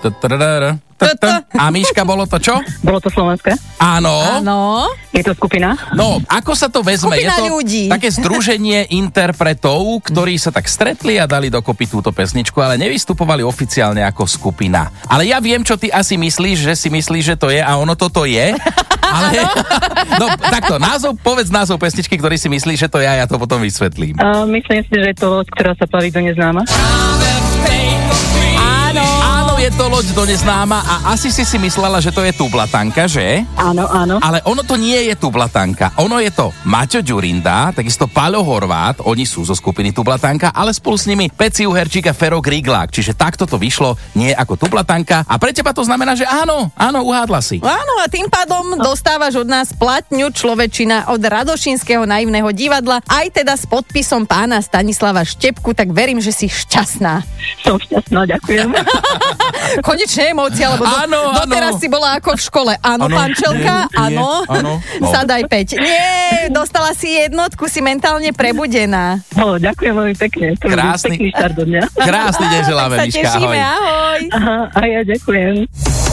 A Miška, bolo to čo? Bolo to slovenské? Áno. Áno. Je to skupina? No, ako sa to vezme? Skupina Je to ľudí. také združenie interpretov, ktorí sa tak stretli a dali dokopy túto pesničku, ale nevystupovali oficiálne ako skupina. Ale ja viem, čo ty asi myslíš, že to je a ono toto je. Ale, no takto, povedz názov pesničky, ktorý si myslíš, že to je a ja to potom vysvetlím. Myslím si, že je to loď, ktorá sa plaví do neznáma. Áno, je to loď do neznáma a asi si myslela, že to je Tublatanka, že? Áno, áno. Ale ono to nie je Tublatanka. Ono je to Maťo Ďurinda, takisto Paľo Horvát, oni sú zo skupiny Tublatanka, ale spolu s nimi Peci Uherčík a Fero Griglák. Čiže takto to vyšlo, nie ako Tublatanka. A pre teba to znamená, že áno, uhádla si. Áno, a tým pádom dostávaš od nás platňu človečina od Radošinského naivného divadla, aj teda s podpisom pána Stanislava Štepku, tak verím, že si šťastná. Som šťastná, ďakujem. Konečne emócia, lebo doteraz si bola ako v škole. Áno, pančelka, áno. Sadaj 5. Nie, dostala si jednotku, si mentálne prebudená. Ďakujem veľmi pekne. To Krásny pekný štart do dňa. Krásny deň želáme, Tak sa Miška, tešíme, ahoj. Aha, a ja ďakujem.